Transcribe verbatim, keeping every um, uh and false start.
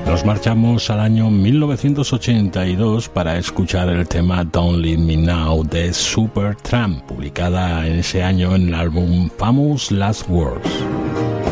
Nos marchamos al año mil novecientos ochenta y dos para escuchar el tema Don't Leave Me Now de Supertramp, publicada en ese año en el álbum Famous Last Words.